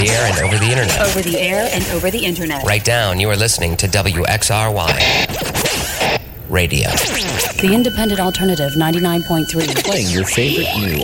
the air and over the internet. Over the air and over the internet. Write down you are listening to WXRY Radio. The Independent Alternative 99.3. Playing your favorite new